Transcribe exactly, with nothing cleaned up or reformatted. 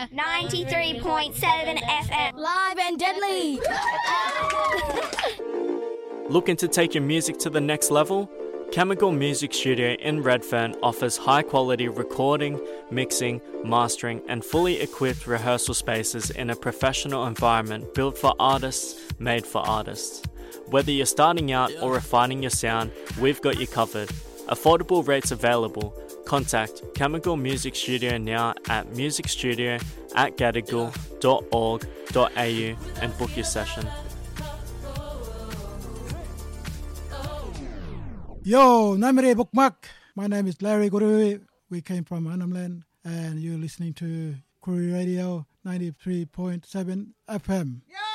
Radio ninety-three point seven F M. Live and deadly. Looking to take your music to the next level? Chemical Music Studio in Redfern offers high-quality recording, mixing, mastering, and fully equipped rehearsal spaces in a professional environment built for artists, made for artists. Whether you're starting out or refining your sound, we've got you covered. Affordable rates available. Contact Chemical Music Studio now at musicstudio at gadigal dot org dot a u and book your session. Yo, Namire Bookmark. My name is Larry Gurui. We came from Annamland, and you're listening to Korea Radio ninety-three point seven F M. Yo!